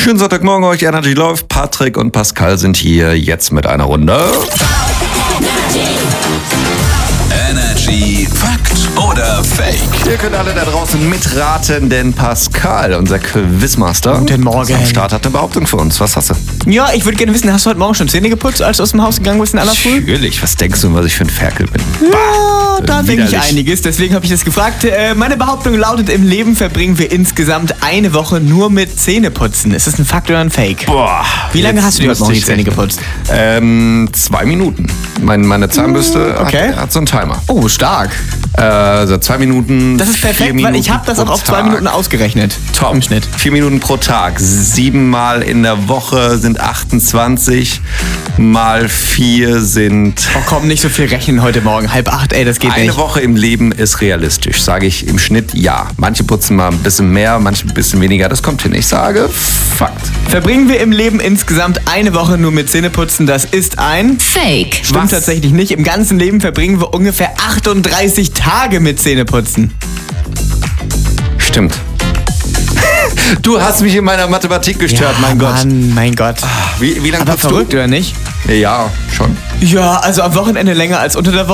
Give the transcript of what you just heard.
Schönen Sonntagmorgen euch, Energy läuft. Patrick und Pascal sind hier jetzt mit einer Runde. Energy Fakt oder Fake? Ihr könnt alle da draußen mitraten, denn Pascal, unser Quizmaster, Guten Morgen. am Start hat eine Behauptung für uns. Was hast du? Ja, ich würde gerne wissen, hast du heute Morgen schon Zähne geputzt, als du aus dem Haus gegangen bist in aller Früh? Natürlich, was denkst du, was ich für ein Ferkel bin? Ja, da denke ich widerlich. einiges, deswegen habe ich das gefragt. Meine Behauptung lautet, im Leben verbringen wir insgesamt eine Woche nur mit Zähneputzen. Ist das ein Fakt oder ein Fake? Boah. Wie lange jetzt hast du dir heute müsste Morgen die ich Zähne rechnen. geputzt? 2 Minuten. Meine Zahnbürste okay. hat so einen Timer. Oh, stark. Also 2 Minuten. Das ist 4 perfekt, weil Minuten ich habe das auch pro auf 2 Tag. Minuten ausgerechnet. Top. Im Schnitt. 4 Minuten pro Tag. 7 Mal in der Woche sind 28. Mal 4 sind... Oh komm, nicht so viel rechnen heute Morgen. 7:30, ey, das geht Eine nicht. Woche im Leben ist realistisch, sage ich im Schnitt ja. Manche putzen mal ein bisschen mehr, manche ein bisschen weniger. Das kommt hin. Ich sage Fakt. Verbringen wir im Leben insgesamt eine Woche nur mit Zähneputzen, das ist ein... Fake. Stimmt Was? tatsächlich nicht. Im ganzen Leben verbringen wir ungefähr 38 Tage mit Zähneputzen. Stimmt. Du hast mich in meiner Mathematik gestört, mein Gott. Mann, mein Gott. Wie lange Aber putzt verrückt, oder nicht? du? Ja, schon. Ja, also am Wochenende länger als unter der Woche.